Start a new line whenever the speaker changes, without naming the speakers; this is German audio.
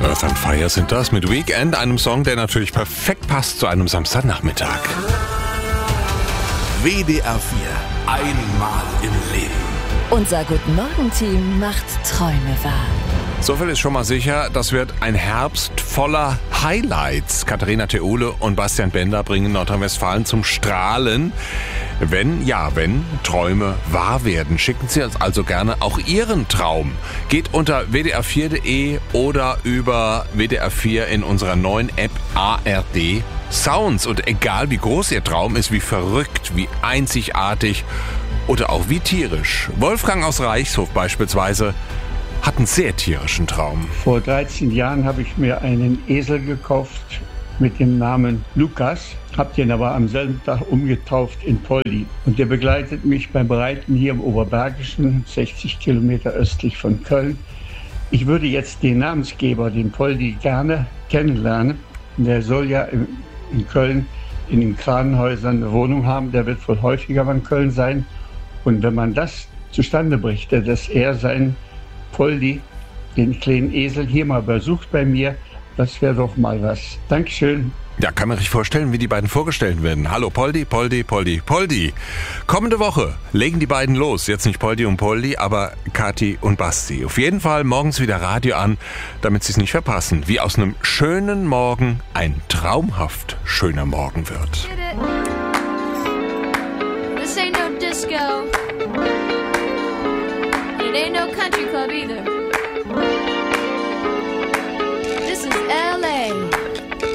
Earth and Fire sind das mit Weekend, einem Song, der natürlich perfekt passt zu einem Samstagnachmittag.
WDR 4. Einmal im Leben.
Unser Guten Morgen-Team macht Träume wahr.
So viel ist schon mal sicher, das wird ein Herbst voller Highlights. Katharina Theule und Bastian Bender bringen Nordrhein-Westfalen zum Strahlen. Wenn Träume wahr werden, schicken Sie uns also gerne auch Ihren Traum. Geht unter wdr4.de oder über WDR 4 in unserer neuen App ARD Sounds. Und egal wie groß Ihr Traum ist, wie verrückt, wie einzigartig oder auch wie tierisch. Wolfgang aus Reichshof beispielsweise hat einen sehr tierischen Traum.
Vor 13 Jahren habe ich mir einen Esel gekauft mit dem Namen Lukas, habe den aber am selben Tag umgetauft in Poldi. Und der begleitet mich beim Reiten hier im Oberbergischen, 60 Kilometer östlich von Köln. Ich würde jetzt den Namensgeber, den Poldi, gerne kennenlernen. Der soll ja in Köln in den Kranenhäusern eine Wohnung haben. Der wird wohl häufiger mal in Köln sein. Und wenn man das zustande brächte, dass er seinen Poldi, den kleinen Esel, hier mal besucht bei mir, das wäre doch mal was. Dankeschön.
Ja, kann man sich vorstellen, wie die beiden vorgestellt werden. Hallo Poldi, Poldi, Poldi, Poldi. Kommende Woche legen die beiden los. Jetzt nicht Poldi und Poldi, aber Kathi und Basti. Auf jeden Fall morgens wieder Radio an, damit sie es nicht verpassen. Wie aus einem schönen Morgen ein traumhaft schöner Morgen wird.
This ain't no disco. It ain't no country club either.